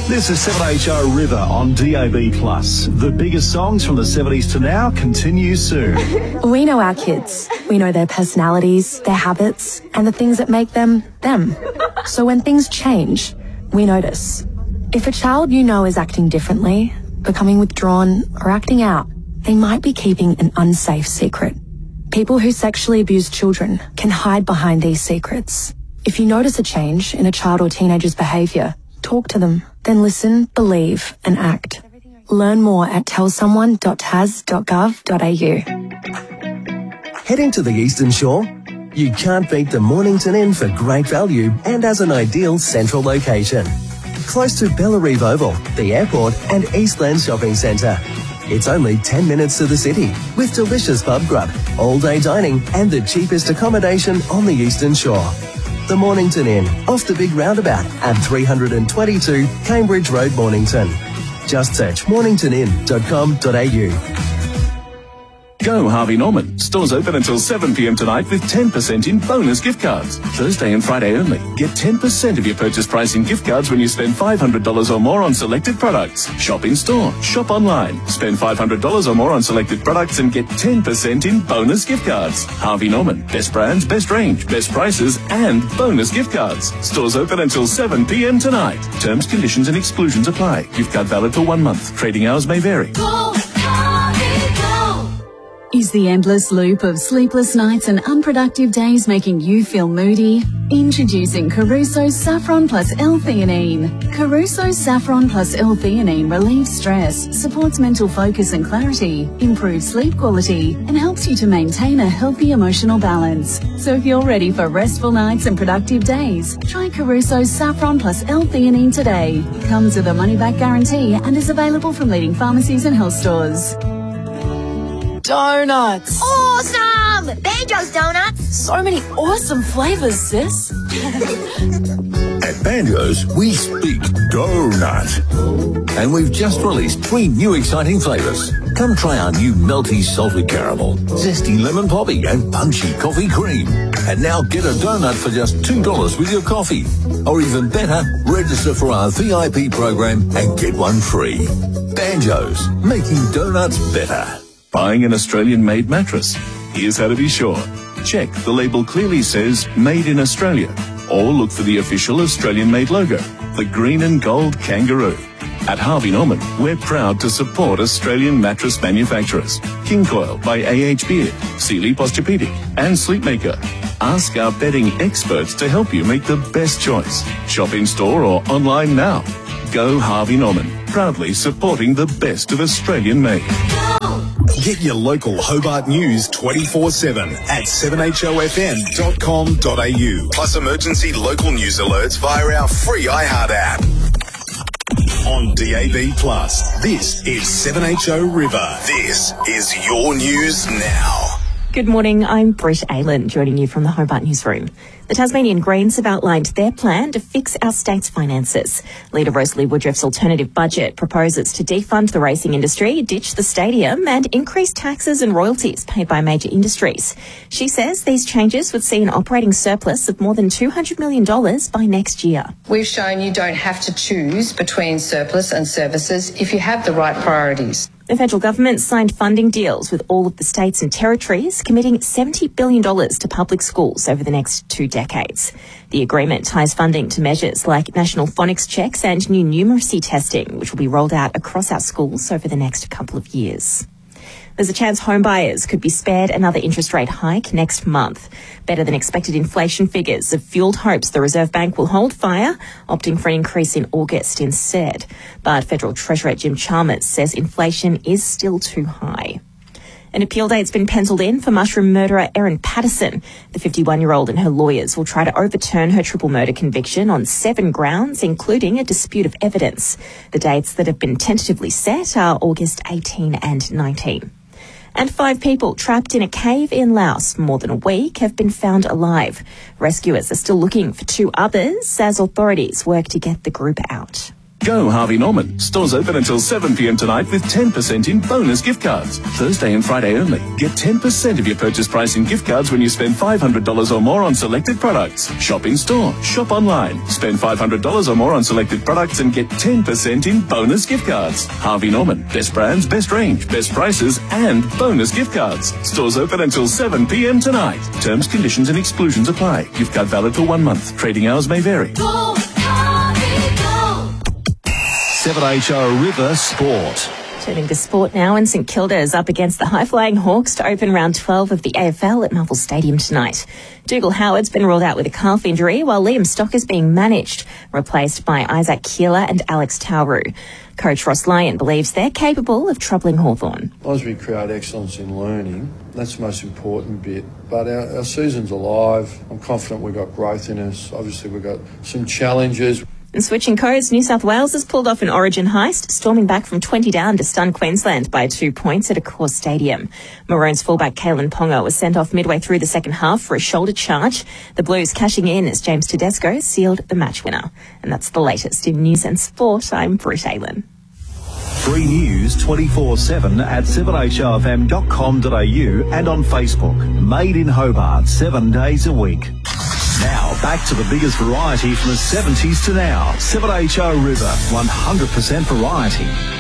This is 7HO River on DAB+. The biggest songs from the 70s to now continue soon. We know our kids. We know their personalities, their habits, and the things that make them, them. So when things change, we notice. If a child you know is acting differently, becoming withdrawn, or acting out, they might be keeping an unsafe secret. People who sexually abuse children can hide behind these secrets. If you notice a change in a child or teenager's behaviour, talk to them, then listen, believe, and act. Learn more at tellsomeone.tas.gov.au. Heading to the Eastern Shore? You can't beat the Mornington Inn for great value and as an ideal central location. Close to Bellarine Oval, the airport and Eastland Shopping Centre. It's only 10 minutes to the city with delicious pub grub, all-day dining and the cheapest accommodation on the Eastern Shore. The Mornington Inn, off the big roundabout at 322 Cambridge Road, Mornington. Just search morningtonin.com.au. Go Harvey Norman. Stores open until 7 p.m. tonight with 10% in bonus gift cards. Thursday and Friday only. Get 10% of your purchase price in gift cards when you spend $500 or more on selected products. Shop in store. Shop online. Spend $500 or more on selected products and get 10% in bonus gift cards. Harvey Norman. Best brands, best range, best prices and bonus gift cards. Stores open until 7 p.m. tonight. Terms, conditions and exclusions apply. Gift card valid for 1 month. Trading hours may vary. Is the endless loop of sleepless nights and unproductive days making you feel moody? Introducing Caruso Saffron Plus L-theanine. Caruso Saffron Plus L-theanine relieves stress, supports mental focus and clarity, improves sleep quality, and helps you to maintain a healthy emotional balance. So if you're ready for restful nights and productive days, try Caruso Saffron Plus L-theanine today. Comes with a money-back guarantee and is available from leading pharmacies and health stores. Donuts! Awesome! Banjo's Donuts! So many awesome flavours, sis. At Banjo's, we speak donut. And we've just released 3 new exciting flavours. Come try our new melty salted caramel, zesty lemon poppy and punchy coffee cream. And now get a donut for just $2 with your coffee. Or even better, register for our VIP program and get one free. Banjo's, making donuts better. Buying an Australian-made mattress? Here's how to be sure. Check the label clearly says Made in Australia, or look for the official Australian-made logo, the green and gold kangaroo. At Harvey Norman, we're proud to support Australian mattress manufacturers. King Coil by A.H. Beard, Sealy Posturepedic and Sleepmaker. Ask our bedding experts to help you make the best choice. Shop in store or online now. Go Harvey Norman, proudly supporting the best of Australian-made. Get your local Hobart news 24/7 at 7HOFM.com.au. Plus emergency local news alerts via our free iHeart app. On DAB+, this is 7HO River. This is your news now. Good morning, I'm Britt Aylan, joining you from the Hobart Newsroom. The Tasmanian Greens have outlined their plan to fix our state's finances. Leader Rosalie Woodruff's alternative budget proposes to defund the racing industry, ditch the stadium and increase taxes and royalties paid by major industries. She says these changes would see an operating surplus of more than $200 million by next year. We've shown you don't have to choose between surplus and services if you have the right priorities. The federal government signed funding deals with all of the states and territories, committing $70 billion to public schools over the next 2 decades. The agreement ties funding to measures like national phonics checks and new numeracy testing, which will be rolled out across our schools over the next couple of years. There's a chance homebuyers could be spared another interest rate hike next month. Better than expected inflation figures have fuelled hopes the Reserve Bank will hold fire, opting for an increase in August instead. But Federal Treasurer Jim Chalmers says inflation is still too high. An appeal date's been penciled in for mushroom murderer Erin Patterson. The 51-year-old and her lawyers will try to overturn her triple murder conviction on 7 grounds, including a dispute of evidence. The dates that have been tentatively set are August 18 and 19. And 5 people trapped in a cave in Laos for more than a week have been found alive. Rescuers are still looking for 2 others as authorities work to get the group out. Go Harvey Norman. Stores open until 7 p.m. tonight with 10% in bonus gift cards. Thursday and Friday only. Get 10% of your purchase price in gift cards when you spend $500 or more on selected products. Shop in store. Shop online. Spend $500 or more on selected products and get 10% in bonus gift cards. Harvey Norman. Best brands, best range, best prices, and bonus gift cards. Stores open until 7 p.m. tonight. Terms, conditions, and exclusions apply. Gift card valid for 1 month. Trading hours may vary. 7HO River Sport. Turning to sport now, and St Kilda is up against the high-flying Hawks to open round 12 of the AFL at Marvel Stadium tonight. Dougal Howard's been ruled out with a calf injury, while Liam Stock is being managed, replaced by Isaac Keeler and Alex Tauru. Coach Ross Lyon believes they're capable of troubling Hawthorn. As long as we create excellence in learning, that's the most important bit. But our season's alive. I'm confident we've got growth in us. Obviously, we've got some challenges. And switching codes, New South Wales has pulled off an Origin heist, storming back from 20 down to stun Queensland by 2 points at Accor Stadium. Maroons fullback Kalen Ponga was sent off midway through the second half for a shoulder charge. The Blues cashing in as James Tedesco sealed the match winner. And that's the latest in news and sport. I'm Britt Aylan. Free news 24/7 at 7HOFM.com.au and on Facebook. Made in Hobart, 7 days a week. Now, back to the biggest variety from the 70s to now. 7HO River, 100% variety.